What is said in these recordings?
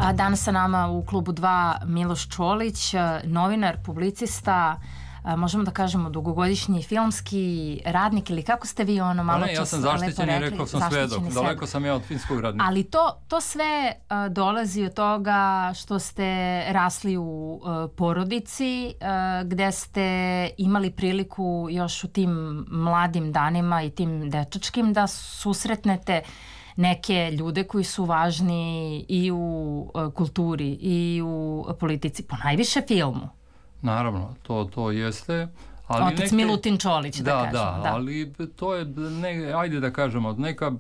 Danas sa nama u klubu 2 Miloš Čolić, novinar, publicista, možemo da kažemo dugogodišnji filmski radnik, ili kako ste vi ono malo čas ja sam zaštićen i rekao sam svedok. Daleko sam ja od filmskog radnika. Ali to sve dolazi od toga što ste rasli u porodici, gde ste imali priliku još u tim mladim danima i tim dečačkim da susretnete neke ljude koji su važni i u kulturi i u politici, ponajviše filmu. Naravno, to jeste. Ali Otac Milutin Čolić, da kažemo. Da, ali to je, ajde da kažemo, neka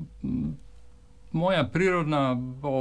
moja prirodna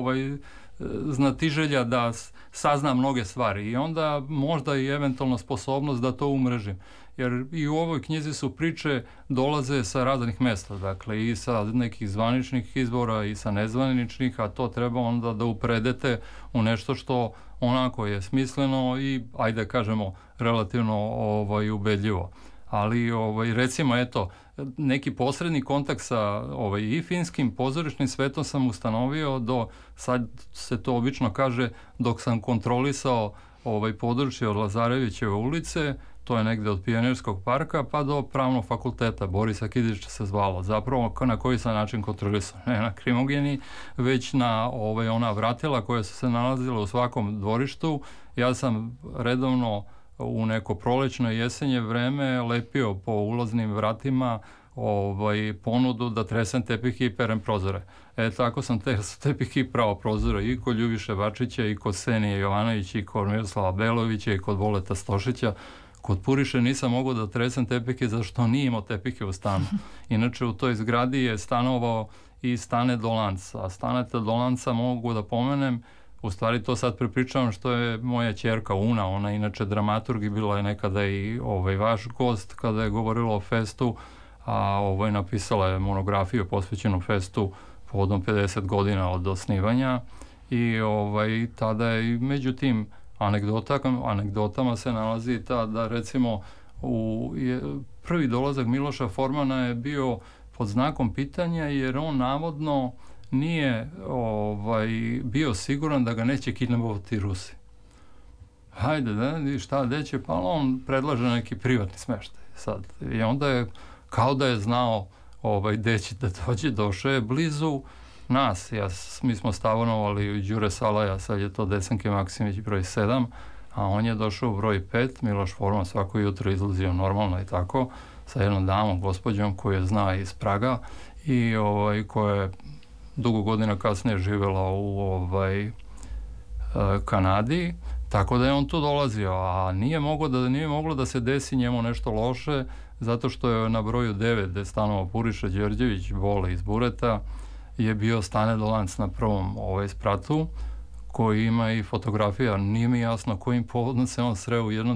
znatiželja da saznam mnoge stvari i onda možda i eventualno sposobnost da to umrežim. Jer i u ovoj knjizi su priče dolaze sa raznih mesta, dakle i sa nekih zvaničnih izvora i sa nezvaničnih, a to treba onda da upredete u nešto što onako je smisleno i, ajde kažemo, relativno ubedljivo. Ali recimo, eto, neki posredni kontakt sa i finskim pozorišnim svetom sam ustanovio sad se to obično kaže, dok sam kontrolisao područje od Lazarevićeve ulice, to je negde od Pionirskog parka pa do Pravnog fakulteta, Borisa Kidića se zvalo, zapravo na koji sam način kontrolisao, ne na krimogeni, već na ona vratila koja su se nalazila u svakom dvorištu. Ja sam redovno u neko prolećno jesenje vreme lepio po ulaznim vratima ponudu da tresem tepihe i perem prozore. Tako sam tepihe i prao prozore i kod Ljubiše Bačića i kod Senije Jovanovića i kod Miroslava Belovića i kod Voleta Stošića. Kod Puriše nisam mogao da tresem tepihe zašto nije imao tepihe u stanu. Inače u toj zgradi je stanovao i Stane Dolanc, a Staneta Dolanca mogu da pomenem, u stvari to sad prepričavam što je moja ćerka Una, ona inače dramaturg i bila je nekada i vaš gost kada je govorila o festu, a napisala je monografiju posvećenu festu povodom 50 godina od osnivanja i tada je među tim anegdotama se nalazi ta da recimo prvi dolazak Miloša Formana je bio pod znakom pitanja jer on navodno nije bio siguran da ga neće kidnapovati Rusi. Hajde, šta deće, pa on predlaže neki privatni smeštaj sad. I onda je, kao da je znao gde će da dođe, došao je blizu nas. Mi smo stavonovali u Đure Salaja, sad je to Desanke Maksimić broj 7, a on je došao u broj 5, Miloš Forman svako jutro izlazio normalno i tako, sa jednom damom, gospođom koju je zna iz Praga i koja je dugo godina kasnije živjela u Kanadi, tako da je on tu dolazio, a nije moglo da se desi njemu nešto loše, zato što je na broju 9, gde je stanovao Puriša Đorđević, Bole iz Bureta, je bio Stane Dolanc na prvom spratu, koji ima i fotografija, nije mi jasno kojim povodom se on sreo u jednom